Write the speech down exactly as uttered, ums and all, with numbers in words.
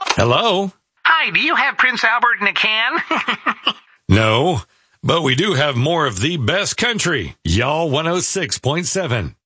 Hello? Hi, do you have Prince Albert in a can? No, but we do have more of the best country. Y'all one oh six point seven.